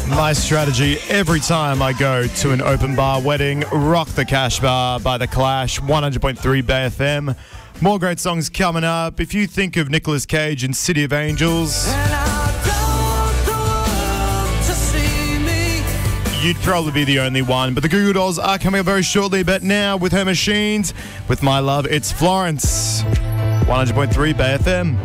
My strategy every time I go to an open bar wedding, Rock the Cash Bar by The Clash, 100.3 Bay FM. More great songs coming up. If you think of Nicolas Cage in City of Angels, you'd probably be the only one. But the Goo Goo Dolls are coming up very shortly. But now with Her Machines, with My Love, it's Florence, 100.3 Bay FM.